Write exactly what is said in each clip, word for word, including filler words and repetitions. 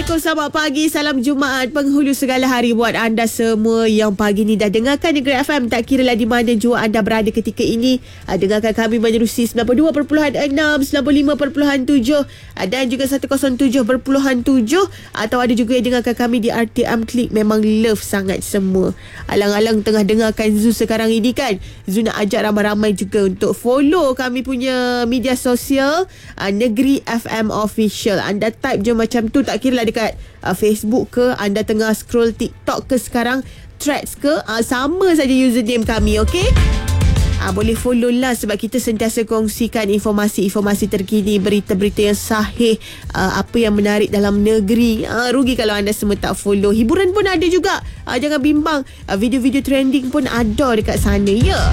Assalamualaikum, selamat pagi, salam Jumaat penghulu segala hari buat anda semua yang pagi ni dah dengarkan Negeri F M. Tak kira lah di mana jua anda berada ketika ini. Dengarkan kami menerusi sembilan puluh dua perpuluhan enam, sembilan puluh lima perpuluhan tujuh dan juga seratus tujuh perpuluhan tujuh. Atau ada juga yang dengarkan kami di R T M Klik. Memang love sangat semua. Alang-alang tengah dengarkan Zoo sekarang ini kan. Zoo nak ajak ramai-ramai juga untuk follow kami punya media sosial uh, Negeri F M Official. Anda type je macam tu, tak kira lah dekat uh, Facebook ke, anda tengah scroll TikTok ke sekarang, Threads ke, uh, sama saja username kami, okey? Uh, boleh follow lah sebab kita sentiasa kongsikan informasi-informasi terkini, berita-berita yang sahih, uh, apa yang menarik dalam negeri. Uh, rugi kalau anda semua tak follow. Hiburan pun ada juga. Uh, jangan bimbang. Uh, video-video trending pun ada dekat sana, ya. Yeah.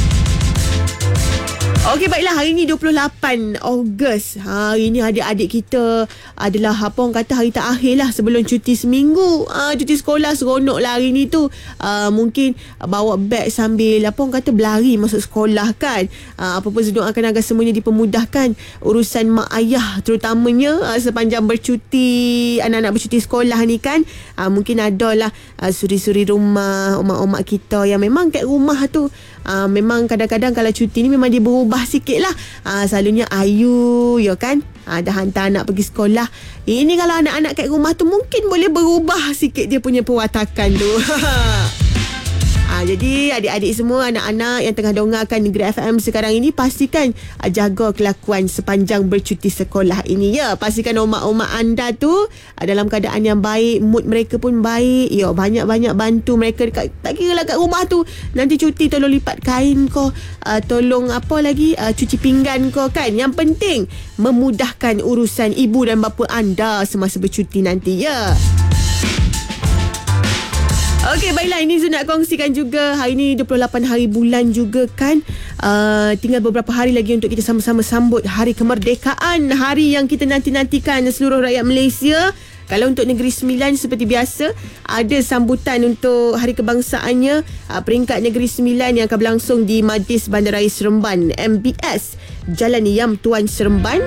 Okey, baiklah, hari ni dua puluh lapan Ogos. Ha, hari ni adik-adik kita adalah apa orang kata hari terakhir lah sebelum cuti seminggu. Ha, cuti sekolah seronok lah hari ni tu. Ha, mungkin bawa beg sambil apa orang kata berlari masuk sekolah kan. Ha, apa pun doakan agar semuanya dipermudahkan urusan mak ayah terutamanya ha, sepanjang bercuti, anak-anak bercuti sekolah ni kan. Ha, mungkin adalah ha, suri-suri rumah, omak-omak kita yang memang kat rumah tu ha, memang kadang-kadang kalau cuti ni memang dia berubah sikit lah. Ha, selalunya ayu, ya kan? Ha, dah hantar anak pergi sekolah. Ini kalau anak-anak kat rumah tu mungkin boleh berubah sikit dia punya perwatakan tu. Ha, jadi adik-adik semua, anak-anak yang tengah dengarkan Negeri F M sekarang ini, pastikan uh, jaga kelakuan sepanjang bercuti sekolah ini, ya. Pastikan omak-omak anda tu uh, dalam keadaan yang baik, mood mereka pun baik, ya. Banyak-banyak bantu mereka dekat, tak kira lah kat rumah tu. Nanti cuti tolong lipat kain ko, uh, tolong apa lagi, uh, cuci pinggan ko kan. Yang penting memudahkan urusan ibu dan bapa anda semasa bercuti nanti, ya. Okey, baiklah, ini Zul nak kongsikan juga. Hari ni dua puluh lapan hari bulan juga kan. Uh, tinggal beberapa hari lagi untuk kita sama-sama sambut Hari Kemerdekaan. Hari yang kita nanti-nantikan seluruh rakyat Malaysia. Kalau untuk Negeri Sembilan seperti biasa, ada sambutan untuk Hari Kebangsaannya. Uh, peringkat Negeri Sembilan yang akan berlangsung di Majlis Bandaraya Seremban, M B S, Jalan Yam Tuan Seremban.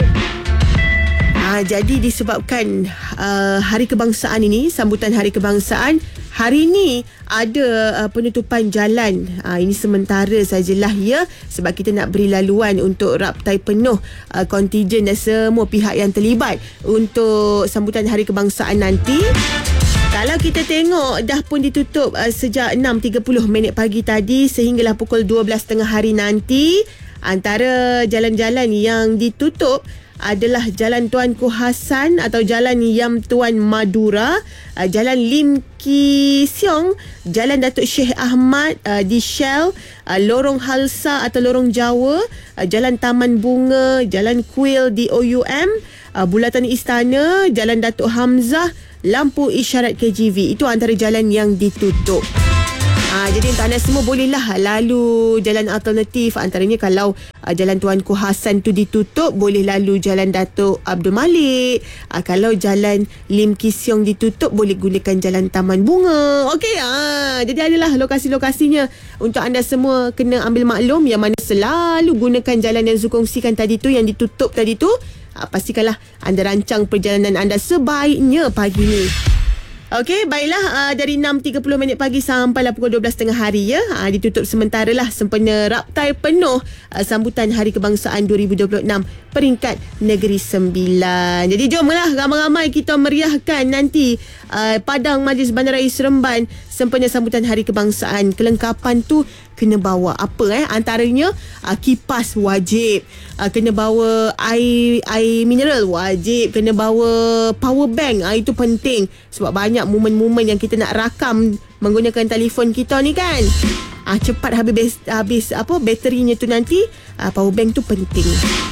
Ha, jadi disebabkan uh, Hari Kebangsaan ini, sambutan Hari Kebangsaan, hari ini ada uh, penutupan jalan. Uh, ini sementara sajalah, ya, sebab kita nak beri laluan untuk raptai penuh uh, kontingen dan semua pihak yang terlibat untuk sambutan Hari Kebangsaan nanti. Kalau kita tengok dah pun ditutup uh, sejak enam tiga puluh minit pagi tadi sehinggalah pukul dua belas tengah hari nanti. Antara jalan-jalan yang ditutup adalah Jalan Tuanku Hassan atau Jalan Yam Tuan Madura, uh, Jalan Lim Ki Siong, Jalan Datuk Syekh Ahmad uh, di Shell, uh, Lorong Halsa atau Lorong Jawa, uh, Jalan Taman Bunga, Jalan Kuil di O U M, uh, Bulatan Istana, Jalan Datuk Hamzah, Lampu Isyarat K G V. Itu antara jalan yang ditutup. Ha, jadi untuk anda semua bolehlah lalu jalan alternatif. Antaranya kalau uh, Jalan Tuanku Hassan tu ditutup, boleh lalu Jalan Datuk Abdul Malik. Uh, kalau Jalan Lim Ki Siong ditutup, boleh gunakan Jalan Taman Bunga. Okey, ha, jadi adalah lokasi-lokasinya untuk anda semua kena ambil maklum, yang mana selalu gunakan jalan yang Zul kongsikan tadi tu, yang ditutup tadi tu. Uh, pastikanlah anda rancang perjalanan anda sebaiknya pagi ni. Okey, baiklah, uh, dari enam tiga puluh minit pagi sampailah pukul dua belas tengah hari, ya. Uh, ditutup sementara lah sempena raptai penuh uh, sambutan Hari Kebangsaan dua ribu dua puluh enam peringkat Negeri Sembilan. Jadi jomlah ramai-ramai kita meriahkan nanti uh, padang Majlis Bandaraya Seremban sempena sambutan Hari Kebangsaan. Kelengkapan tu kena bawa apa eh? Antaranya uh, kipas wajib, uh, kena bawa air air mineral wajib, kena bawa power bank. Uh, itu penting sebab banyak momen-momen yang kita nak rakam menggunakan telefon kita ni kan. Ah uh, cepat habis habis apa baterinya tu nanti. Uh, power bank tu penting.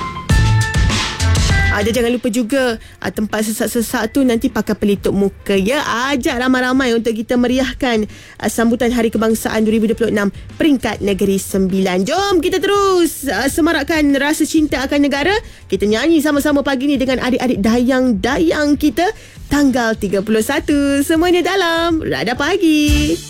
Ada, jangan lupa juga uh, tempat sesak-sesak tu nanti pakai pelitup muka, ya. Ajak ramai-ramai untuk kita meriahkan uh, sambutan Hari Kebangsaan dua ribu dua puluh enam peringkat Negeri Sembilan. Jom kita terus uh, semarakkan rasa cinta akan negara. Kita nyanyi sama-sama pagi ni dengan adik-adik dayang-dayang kita. Tanggal tiga puluh satu semuanya dalam Radar Pagi.